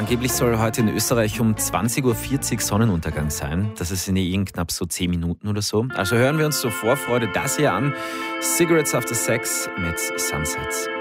Angeblich soll heute in Österreich um 20.40 Uhr Sonnenuntergang sein. Das ist in knapp so 10 Minuten oder so. Also hören wir uns zur Vorfreude das hier an. Cigarettes After Sex mit Sunsets.